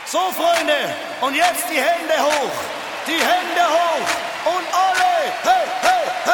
So, Freunde, und jetzt die Hände hoch. Die Hände hoch. Und alle, hey, hey, hey.